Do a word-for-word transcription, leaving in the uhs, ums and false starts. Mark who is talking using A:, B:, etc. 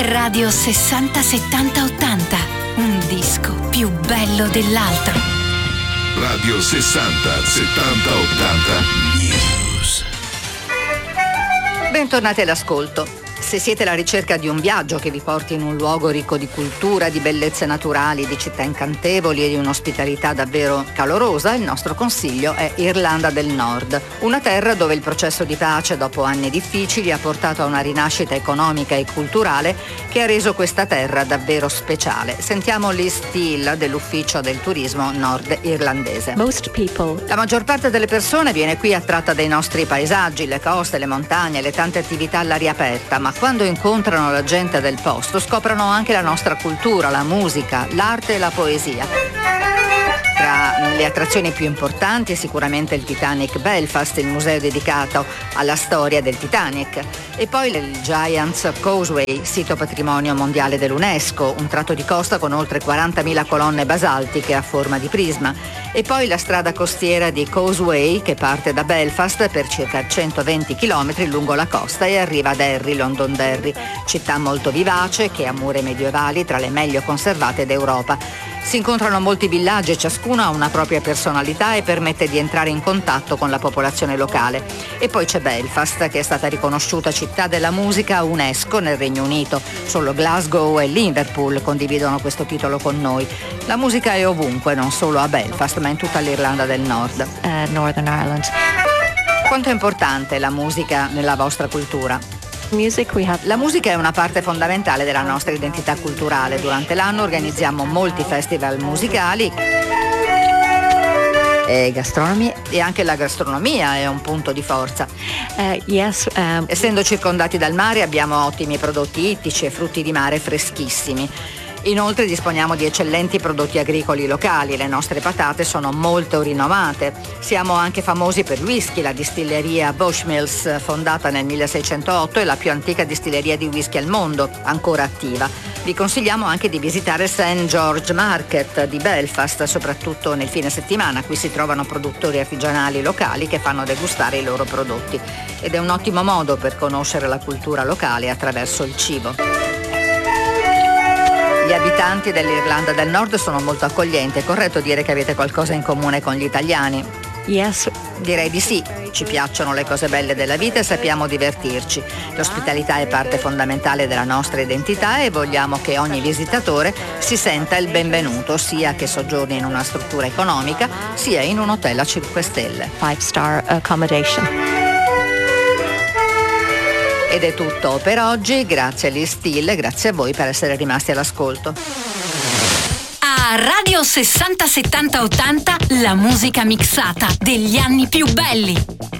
A: Radio sessanta settanta ottanta, un disco più bello dell'altro.
B: Radio sessanta settanta ottanta News.
C: Bentornati all'ascolto. Se siete alla ricerca di un viaggio che vi porti in un luogo ricco di cultura, di bellezze naturali, di città incantevoli e di un'ospitalità davvero calorosa, il nostro consiglio è Irlanda del Nord, una terra dove il processo di pace dopo anni difficili ha portato a una rinascita economica e culturale che ha reso questa terra davvero speciale. Sentiamo Liz Steele dell'Ufficio del Turismo Nord Irlandese.
D: Most people.
C: La maggior parte delle persone viene qui attratta dai nostri paesaggi, le coste, le montagne, le tante attività all'aria aperta, ma quando incontrano la gente del posto scoprono anche la nostra cultura, la musica, l'arte e la poesia. Tra le attrazioni più importanti è sicuramente il Titanic Belfast, il museo dedicato alla storia del Titanic, e poi il Giant's Causeway, sito patrimonio mondiale dell'UNESCO, un tratto di costa con oltre quarantamila colonne basaltiche a forma di prisma, e poi la strada costiera di Causeway che parte da Belfast per circa centoventi chilometri lungo la costa e arriva a Derry, Londonderry, città molto vivace che ha mura medievali tra le meglio conservate d'Europa. Si incontrano molti villaggi e ciascuno ha una propria personalità e permette di entrare in contatto con la popolazione locale. E poi c'è Belfast, che è stata riconosciuta città della musica UNESCO nel Regno Unito. Solo Glasgow e Liverpool condividono questo titolo con noi. La musica è ovunque, non solo a Belfast, ma in tutta l'Irlanda del Nord.
D: Uh, Northern Ireland.
C: Quanto è importante la musica nella vostra cultura?
D: Music we have...
C: La musica è una parte fondamentale della nostra identità culturale. Durante l'anno organizziamo molti festival musicali e gastronomi, e anche la gastronomia è un punto di forza.
D: Uh, yes, um...
C: Essendo circondati dal mare abbiamo ottimi prodotti ittici e frutti di mare freschissimi. Inoltre disponiamo di eccellenti prodotti agricoli locali, le nostre patate sono molto rinomate. Siamo anche famosi per whisky, la distilleria Bushmills, fondata nel milleseicentotto, è la più antica distilleria di whisky al mondo, ancora attiva. Vi consigliamo anche di visitare Saint George Market di Belfast, soprattutto nel fine settimana. Qui si trovano produttori artigianali locali che fanno degustare i loro prodotti ed è un ottimo modo per conoscere la cultura locale attraverso il cibo. Gli abitanti dell'Irlanda del Nord sono molto accoglienti. È corretto dire che avete qualcosa in comune con gli italiani?
D: Yes.
C: Direi di sì. Ci piacciono le cose belle della vita e sappiamo divertirci. L'ospitalità è parte fondamentale della nostra identità e vogliamo che ogni visitatore si senta il benvenuto, sia che soggiorni in una struttura economica, sia in un hotel a cinque stelle.
D: Five star accommodation.
C: Ed è tutto per oggi, grazie a Liz Steele, grazie a voi per essere rimasti all'ascolto.
A: A Radio sessanta settanta ottanta la musica mixata degli anni più belli.